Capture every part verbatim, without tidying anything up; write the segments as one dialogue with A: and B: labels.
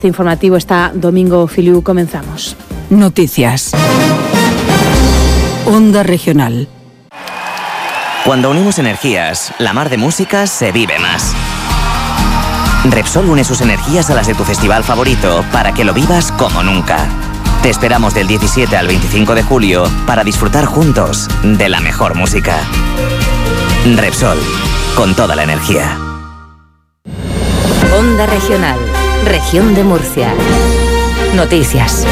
A: Este informativo está Domingo Filiu, comenzamos.
B: Noticias. Onda Regional.
C: Cuando unimos energías, la mar de música se vive más. Repsol une sus energías a las de tu festival favorito para que lo vivas como nunca. Te esperamos del diecisiete al veinticinco de julio para disfrutar juntos de la mejor música. Repsol, con toda la energía.
D: Onda Regional, Región de Murcia. Noticias.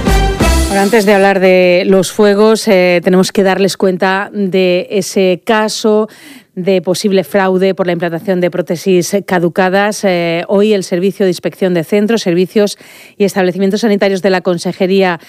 A: Ahora, antes de hablar de los fuegos, eh, tenemos que darles cuenta de ese caso de posible fraude por la implantación de prótesis caducadas. Eh, hoy el Servicio de Inspección de Centros, Servicios y Establecimientos Sanitarios de la Consejería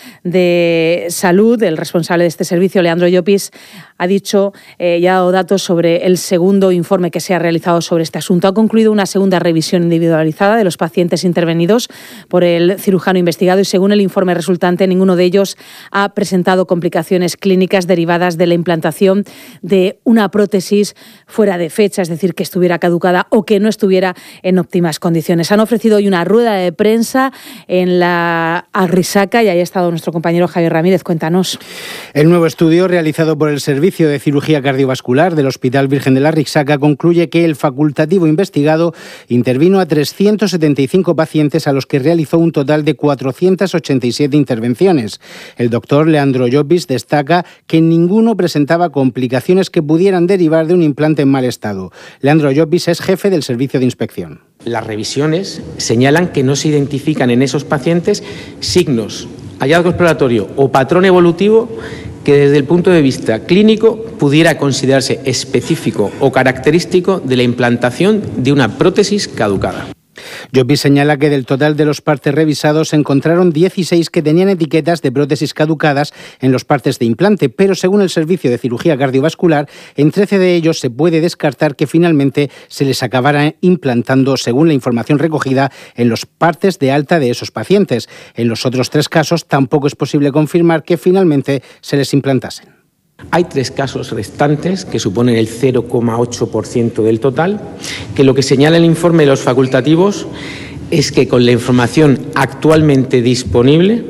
A: de Salud, el responsable de este servicio, Leandro Llopis, ha dicho eh, y ha dado datos sobre el segundo informe que se ha realizado sobre este asunto. Ha concluido una segunda revisión individualizada de los pacientes intervenidos por el cirujano investigado y, según el informe resultante, ninguno de ellos ha presentado complicaciones clínicas derivadas de la implantación de una prótesis fuera de fecha, es decir, que estuviera caducada o que no estuviera en óptimas condiciones. Han ofrecido hoy una rueda de prensa en la Arrisaca y ahí ha estado nuestro compañero Javier Ramírez. Cuéntanos.
E: El nuevo estudio realizado por el Servicio de Cirugía Cardiovascular del Hospital Virgen de la Arrisaca concluye que el facultativo investigado intervino a trescientos setenta y cinco pacientes a los que realizó un total de cuatrocientas ochenta y siete intervenciones. El doctor Leandro Llopis destaca que ninguno presentaba complicaciones que pudieran derivar de un implante en mal estado. Leandro Llopis es jefe del Servicio de Inspección.
F: Las revisiones señalan que no se identifican en esos pacientes signos, hallazgo exploratorio o patrón evolutivo que desde el punto de vista clínico pudiera considerarse específico o característico de la implantación de una prótesis caducada.
E: Llopis señala que del total de los partes revisados se encontraron dieciséis que tenían etiquetas de prótesis caducadas en los partes de implante, pero según el Servicio de Cirugía Cardiovascular, en trece de ellos se puede descartar que finalmente se les acabara implantando según la información recogida en los partes de alta de esos pacientes. En los otros tres casos tampoco es posible confirmar que finalmente se les implantasen.
F: Hay tres casos restantes que suponen el cero coma ocho por ciento del total, que lo que señala el informe de los facultativos es que con la información actualmente disponible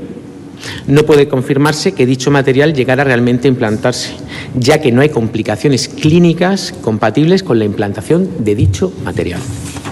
F: no puede confirmarse que dicho material llegara realmente a implantarse, ya que no hay complicaciones clínicas compatibles con la implantación de dicho material.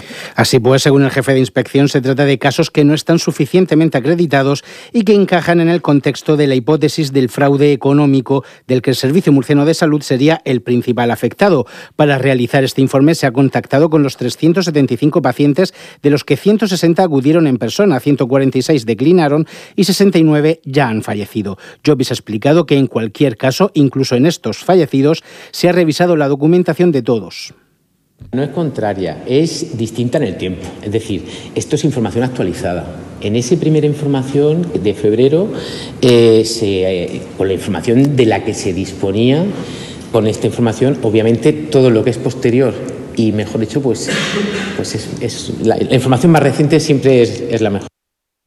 E: Así pues, según el jefe de inspección, se trata de casos que no están suficientemente acreditados y que encajan en el contexto de la hipótesis del fraude económico del que el Servicio Murciano de Salud sería el principal afectado. Para realizar este informe se ha contactado con los trescientos setenta y cinco pacientes, de los que ciento sesenta acudieron en persona, ciento cuarenta y seis declinaron y sesenta y nueve ya han fallecido. Llopis ha explicado que en cualquier caso, incluso en estos fallecidos, se ha revisado la documentación de todos.
F: No es contraria, es distinta en el tiempo. Es decir, esto es información actualizada. En esa primera información de febrero, eh, se, eh, con la información de la que se disponía, con esta información, obviamente todo lo que es posterior y, mejor dicho, pues, pues es, es la, la información más reciente siempre es, es la mejor.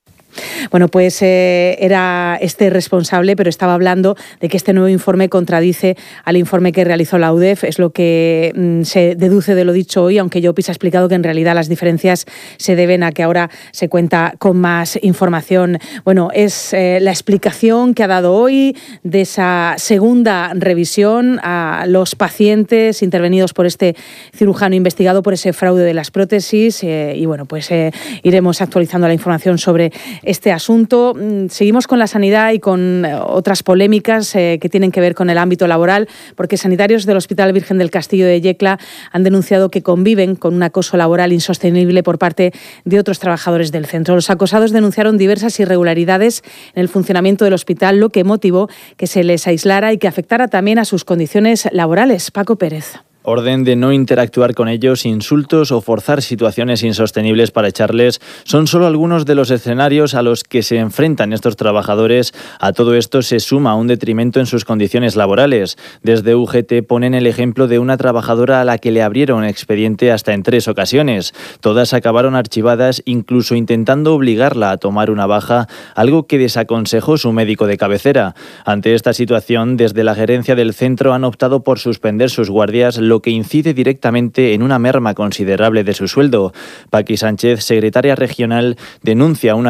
A: Bueno, pues eh, era este responsable, pero estaba hablando de que este nuevo informe contradice al informe que realizó la U D E F. Es lo que mm, se deduce de lo dicho hoy, aunque Llopis ha explicado que en realidad las diferencias se deben a que ahora se cuenta con más información. Bueno, es eh, la explicación que ha dado hoy de esa segunda revisión a los pacientes intervenidos por este cirujano investigado por ese fraude de las prótesis eh, y bueno, pues eh, iremos actualizando la información sobre este asunto. Seguimos con la sanidad y con otras polémicas eh, que tienen que ver con el ámbito laboral, porque sanitarios del Hospital Virgen del Castillo de Yecla han denunciado que conviven con un acoso laboral insostenible por parte de otros trabajadores del centro. Los acosados denunciaron diversas irregularidades en el funcionamiento del hospital, lo que motivó que se les aislara y que afectara también a sus condiciones laborales. Paco Pérez.
G: Orden de no interactuar con ellos, insultos o forzar situaciones insostenibles para echarles son solo algunos de los escenarios a los que se enfrentan estos trabajadores. A todo esto se suma un detrimento en sus condiciones laborales. Desde U G T ponen el ejemplo de una trabajadora a la que le abrieron expediente hasta en tres ocasiones. Todas acabaron archivadas, incluso intentando obligarla a tomar una baja, algo que desaconsejó su médico de cabecera. Ante esta situación, desde la gerencia del centro han optado por suspender sus guardias, lo lo que incide directamente en una merma considerable de su sueldo. Paqui Sánchez, secretaria regional, denuncia una